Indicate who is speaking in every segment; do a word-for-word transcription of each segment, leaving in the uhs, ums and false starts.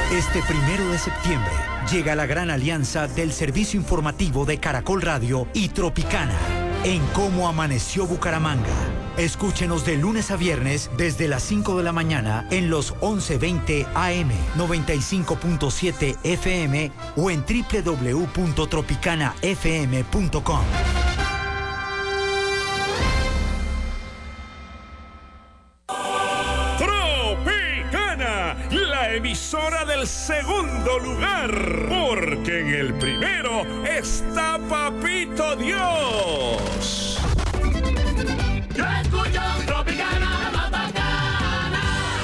Speaker 1: Este primero de septiembre llega la gran alianza del servicio informativo de Caracol Radio y Tropicana en Cómo Amaneció Bucaramanga. Escúchenos de lunes a viernes desde las cinco de la mañana en los once veinte A M, noventa y cinco punto siete F M o en doble u doble u doble u punto tropicana f m punto com.
Speaker 2: La emisora del segundo lugar, porque en el primero está Papito Dios.
Speaker 3: Yo escucho Tropicana, la bacana.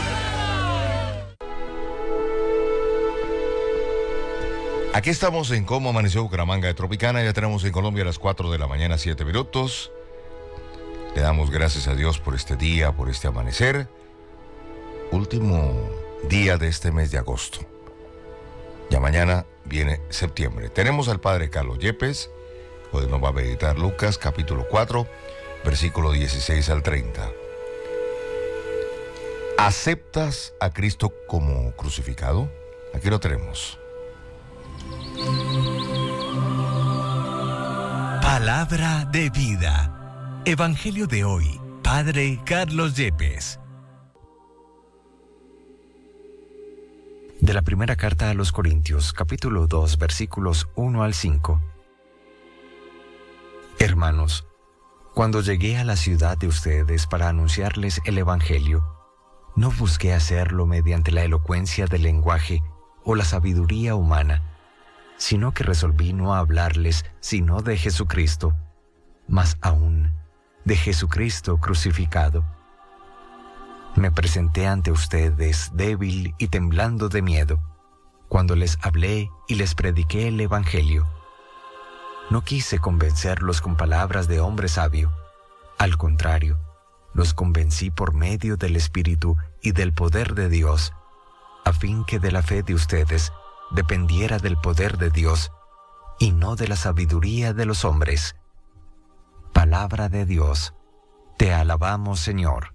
Speaker 4: Aquí estamos en Cómo Amaneció Bucaramanga de Tropicana. Ya tenemos en Colombia a las cuatro de la mañana, siete minutos. Le damos gracias a Dios por este día, por este amanecer. Último día de este mes de agosto. Ya mañana viene septiembre. Tenemos al Padre Carlos Yepes. Hoy nos va a meditar Lucas capítulo cuatro, versículo dieciséis al treinta. ¿Aceptas a Cristo como crucificado? Aquí lo tenemos.
Speaker 5: Palabra de vida. Evangelio de hoy. Padre Carlos Yepes. De la primera carta a los Corintios, capítulo dos, versículos uno al cinco. Hermanos, cuando llegué a la ciudad de ustedes para anunciarles el Evangelio, no busqué hacerlo mediante la elocuencia del lenguaje o la sabiduría humana, sino que resolví no hablarles sino de Jesucristo, más aún de Jesucristo crucificado. Me presenté ante ustedes débil y temblando de miedo, cuando les hablé y les prediqué el Evangelio. No quise convencerlos con palabras de hombre sabio. Al contrario, los convencí por medio del Espíritu y del poder de Dios, a fin que de la fe de ustedes dependiera del poder de Dios y no de la sabiduría de los hombres. Palabra de Dios. Te alabamos, Señor.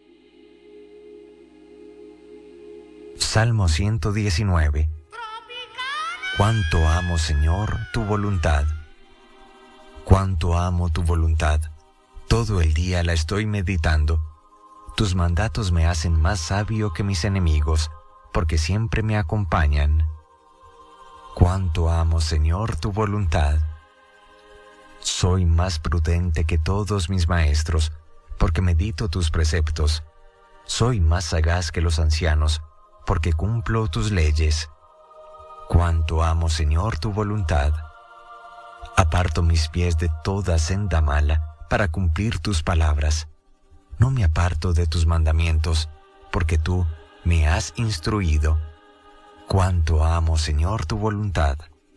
Speaker 5: Salmo ciento diecinueve. Cuánto amo, Señor, tu voluntad. Cuánto amo tu voluntad. Todo el día la estoy meditando. Tus mandatos me hacen más sabio que mis enemigos, porque siempre me acompañan. Cuánto amo, Señor, tu voluntad. Soy más prudente que todos mis maestros, porque medito tus preceptos. Soy más sagaz que los ancianos, porque cumplo tus leyes. Cuánto amo, Señor, tu voluntad. Aparto mis pies de toda senda mala para cumplir tus palabras. No me aparto de tus mandamientos, porque tú me has instruido. Cuánto amo, Señor, tu voluntad.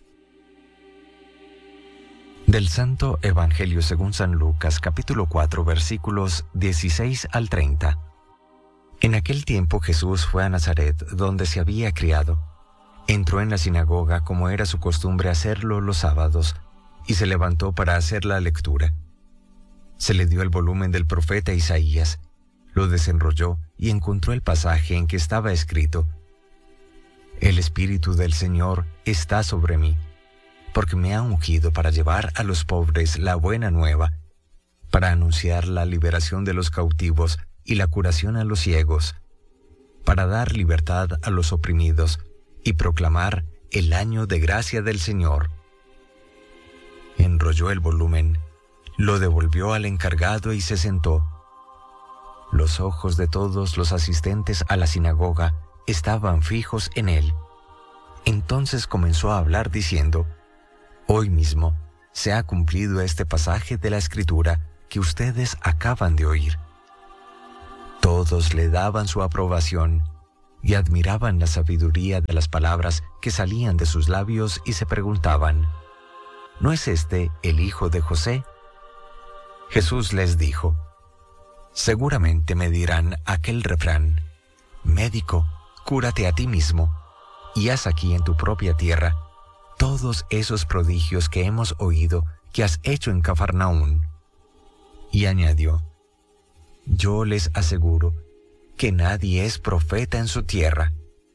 Speaker 5: Del Santo Evangelio según San Lucas, capítulo cuatro, versículos dieciséis al treinta. En aquel tiempo Jesús fue a Nazaret, donde se había criado. Entró en la sinagoga, como era su costumbre hacerlo los sábados, y se levantó para hacer la lectura. Se le dio el volumen del profeta Isaías, lo desenrolló y encontró el pasaje en que estaba escrito: El Espíritu del Señor está sobre mí, porque me ha ungido para llevar a los pobres la buena nueva, para anunciar la liberación de los cautivos y la curación a los ciegos, para dar libertad a los oprimidos y proclamar el año de gracia del Señor. Enrolló el volumen, lo devolvió al encargado y se sentó. Los ojos de todos los asistentes a la sinagoga estaban fijos en él. Entonces comenzó a hablar diciendo: Hoy mismo se ha cumplido este pasaje de la Escritura que ustedes acaban de oír. Todos le daban su aprobación y admiraban la sabiduría de las palabras que salían de sus labios y se preguntaban: ¿No es este el hijo de José? Jesús les dijo: Seguramente me dirán aquel refrán: Médico, cúrate a ti mismo, y haz aquí en tu propia tierra todos esos prodigios que hemos oído que has hecho en Cafarnaún. Y añadió: Yo les aseguro que nadie es profeta en su tierra.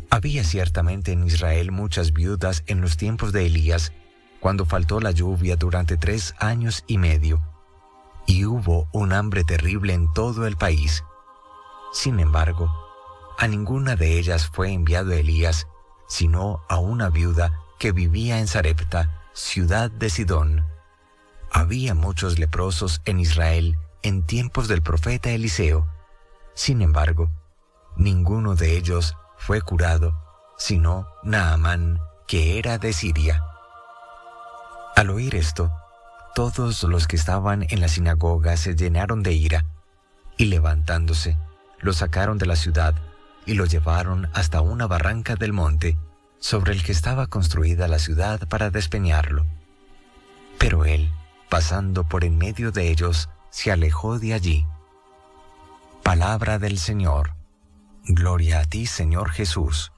Speaker 5: Había ciertamente en Israel muchas viudas en los tiempos de Elías, cuando faltó la lluvia durante tres años y medio, y hubo un hambre terrible en todo el país. Sin embargo, a ninguna de ellas fue enviado Elías, sino a una viuda que vivía en Sarepta, ciudad de Sidón. Había muchos leprosos en Israel en tiempos del profeta Eliseo. Sin embargo, ninguno de ellos fue curado, sino Naamán, que era de Siria. Al oír esto, todos los que estaban en la sinagoga se llenaron de ira, y levantándose, lo sacaron de la ciudad y lo llevaron hasta una barranca del monte, sobre el que estaba construida la ciudad para despeñarlo. Pero él, pasando por en medio de ellos, se alejó de allí. Palabra del Señor. Gloria a ti, Señor Jesús.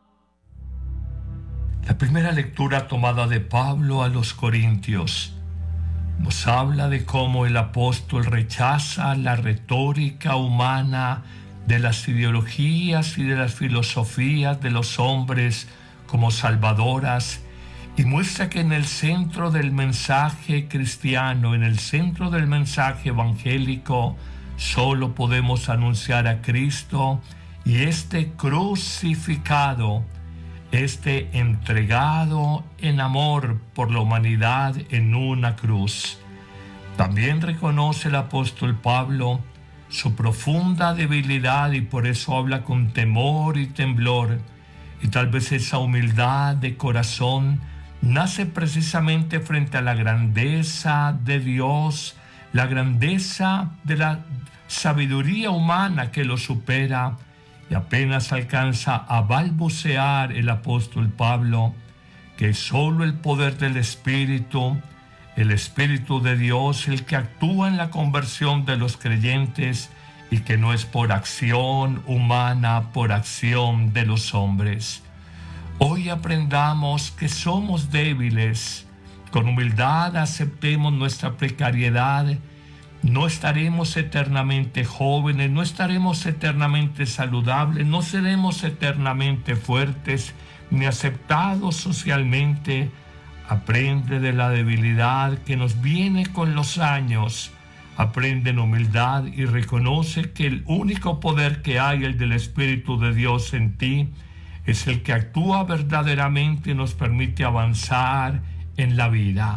Speaker 6: La primera lectura tomada de Pablo a los Corintios nos habla de cómo el apóstol rechaza la retórica humana de las ideologías y de las filosofías de los hombres como salvadoras, y muestra que en el centro del mensaje cristiano, en el centro del mensaje evangélico, solo podemos anunciar a Cristo y este crucificado, este entregado en amor por la humanidad en una cruz. También reconoce el apóstol Pablo su profunda debilidad y por eso habla con temor y temblor, y tal vez esa humildad de corazón nace precisamente frente a la grandeza de Dios, la grandeza de la sabiduría humana que lo supera, y apenas alcanza a balbucear el apóstol Pablo que solo el poder del Espíritu, el Espíritu de Dios, el que actúa en la conversión de los creyentes y que no es por acción humana, por acción de los hombres. Hoy aprendamos que somos débiles, con humildad aceptemos nuestra precariedad. No estaremos eternamente jóvenes, no estaremos eternamente saludables, no seremos eternamente fuertes ni aceptados socialmente. Aprende de la debilidad que nos viene con los años. Aprende en humildad y reconoce que el único poder que hay, el del Espíritu de Dios en ti, es el que actúa verdaderamente y nos permite avanzar en la vida.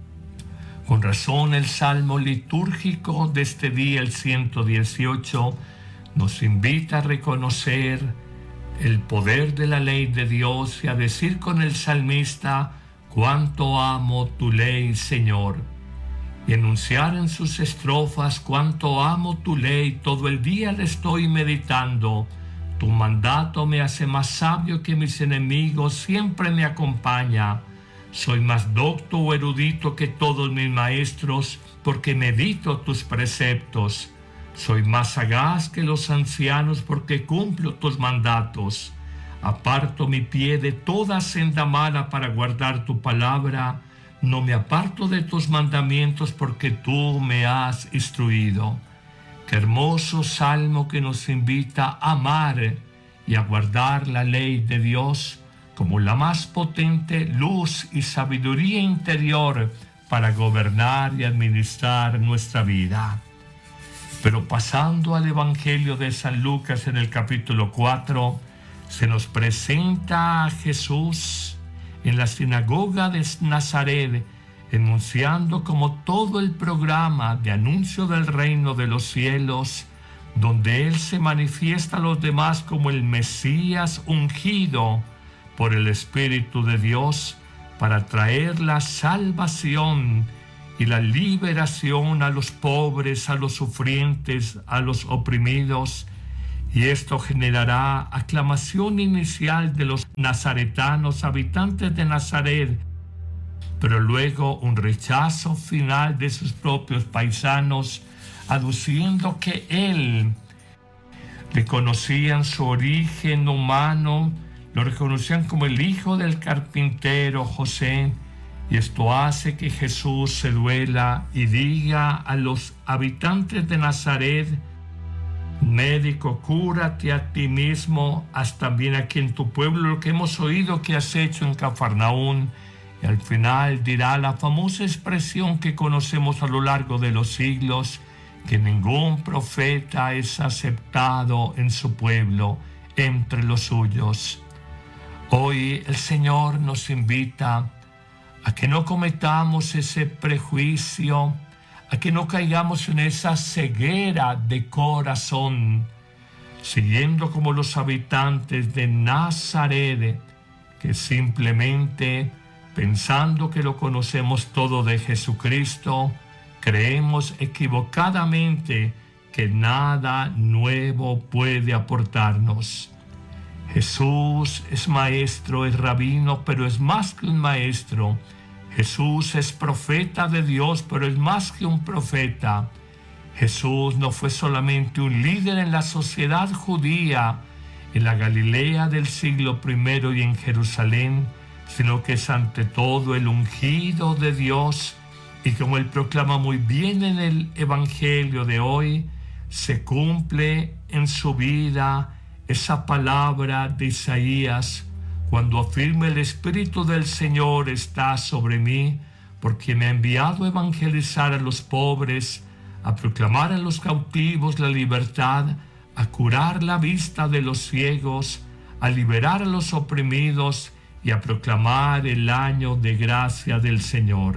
Speaker 6: Con razón, el salmo litúrgico de este día, el ciento dieciocho, nos invita a reconocer el poder de la ley de Dios y a decir con el salmista: cuánto amo tu ley, Señor, y enunciar en sus estrofas: cuánto amo tu ley, todo el día le estoy meditando, tu mandato me hace más sabio que mis enemigos, siempre me acompaña. Soy más docto o erudito que todos mis maestros, porque medito tus preceptos. Soy más sagaz que los ancianos, porque cumplo tus mandatos. Aparto mi pie de toda senda mala para guardar tu palabra. No me aparto de tus mandamientos, porque tú me has instruido. Qué hermoso salmo que nos invita a amar y a guardar la ley de Dios como la más potente luz y sabiduría interior para gobernar y administrar nuestra vida. Pero pasando al Evangelio de San Lucas en el capítulo cuatro, se nos presenta a Jesús en la sinagoga de Nazaret, enunciando como todo el programa de anuncio del reino de los cielos, donde Él se manifiesta a los demás como el Mesías ungido por el Espíritu de Dios para traer la salvación y la liberación a los pobres, a los sufrientes, a los oprimidos. Y esto generará aclamación inicial de los nazaretanos, habitantes de Nazaret, pero luego un rechazo final de sus propios paisanos, aduciendo que Él reconocían su origen humano, lo reconocían como el hijo del carpintero José, y esto hace que Jesús se duela y diga a los habitantes de Nazaret: Médico, cúrate a ti mismo, haz también aquí en tu pueblo lo que hemos oído que has hecho en Cafarnaún. Y al final dirá la famosa expresión que conocemos a lo largo de los siglos, que ningún profeta es aceptado en su pueblo, entre los suyos. Hoy el Señor nos invita a que no cometamos ese prejuicio, a que no caigamos en esa ceguera de corazón, siguiendo como los habitantes de Nazaret, que simplemente, pensando que lo conocemos todo de Jesucristo, creemos equivocadamente que nada nuevo puede aportarnos. Jesús es maestro, es rabino, pero es más que un maestro. Jesús es profeta de Dios, pero es más que un profeta. Jesús no fue solamente un líder en la sociedad judía, en la Galilea del siglo primero y en Jerusalén, sino que es ante todo el ungido de Dios, y como él proclama muy bien en el Evangelio de hoy, se cumple en su vida esa palabra de Isaías, cuando afirma: el Espíritu del Señor está sobre mí, porque me ha enviado a evangelizar a los pobres, a proclamar a los cautivos la libertad, a curar la vista de los ciegos, a liberar a los oprimidos y a proclamar el año de gracia del Señor.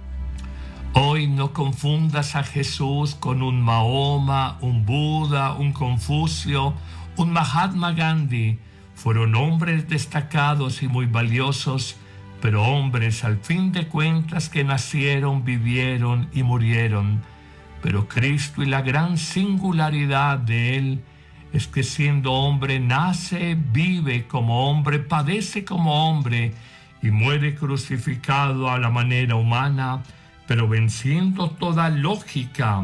Speaker 6: Hoy no confundas a Jesús con un Mahoma, un Buda, un Confucio, un Mahatma Gandhi. Fueron hombres destacados y muy valiosos, pero hombres al fin de cuentas que nacieron, vivieron y murieron. Pero Cristo, y la gran singularidad de Él, es que siendo hombre nace, vive como hombre, padece como hombre y muere crucificado a la manera humana, pero venciendo toda lógica,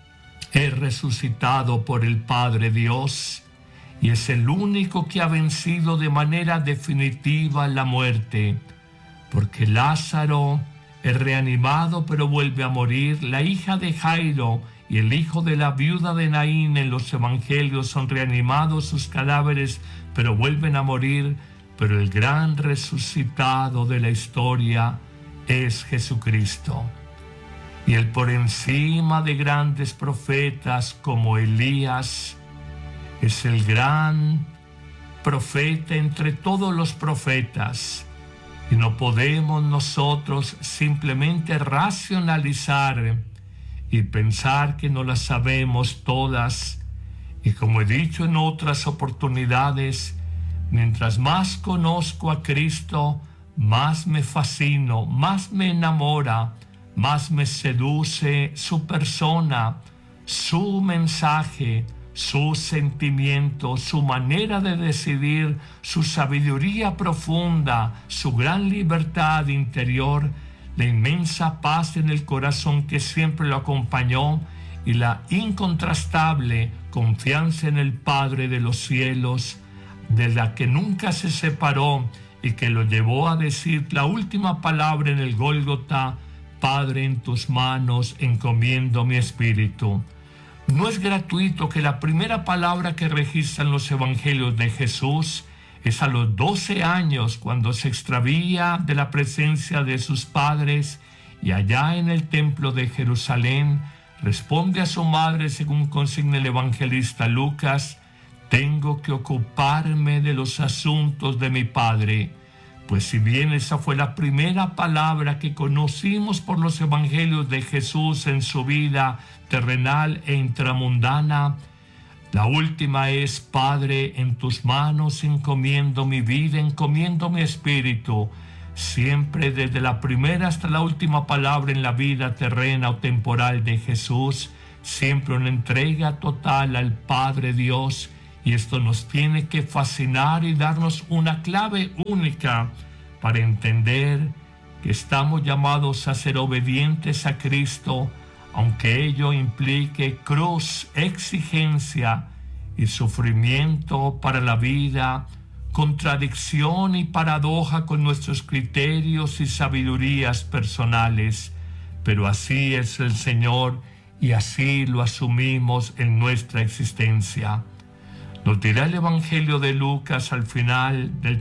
Speaker 6: es resucitado por el Padre Dios, y es el único que ha vencido de manera definitiva la muerte, porque Lázaro es reanimado pero vuelve a morir, la hija de Jairo y el hijo de la viuda de Naín en los evangelios son reanimados sus cadáveres pero vuelven a morir, pero el gran resucitado de la historia es Jesucristo. Y él, por encima de grandes profetas como Elías, es el gran profeta entre todos los profetas. Y no podemos nosotros simplemente racionalizar y pensar que no las sabemos todas. Y como he dicho en otras oportunidades, mientras más conozco a Cristo, más me fascino, más me enamora, más me seduce su persona, su mensaje, sus sentimientos, su manera de decidir, su sabiduría profunda, su gran libertad interior, la inmensa paz en el corazón que siempre lo acompañó y la incontrastable confianza en el Padre de los cielos, de la que nunca se separó y que lo llevó a decir la última palabra en el Gólgota: Padre, en tus manos encomiendo mi espíritu. No es gratuito que la primera palabra que registran los evangelios de Jesús es a los doce años, cuando se extravía de la presencia de sus padres y allá en el templo de Jerusalén responde a su madre, según consigna el evangelista Lucas: tengo que ocuparme de los asuntos de mi padre. Pues si bien esa fue la primera palabra que conocimos por los evangelios de Jesús en su vida terrenal e intramundana, la última es: Padre, en tus manos encomiendo mi vida, encomiendo mi espíritu. Siempre desde la primera hasta la última palabra en la vida terrena o temporal de Jesús, siempre una entrega total al Padre Dios. Y esto nos tiene que fascinar y darnos una clave única para entender que estamos llamados a ser obedientes a Cristo, aunque ello implique cruz, exigencia y sufrimiento para la vida, contradicción y paradoja con nuestros criterios y sabidurías personales. Pero así es el Señor, y así lo asumimos en nuestra existencia. Nos dirá el Evangelio de Lucas al final del